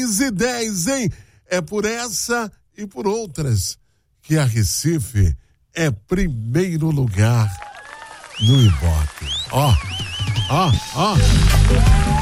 10, hein? É por essa e por outras que a Recife é primeiro lugar no Ibope. Ó.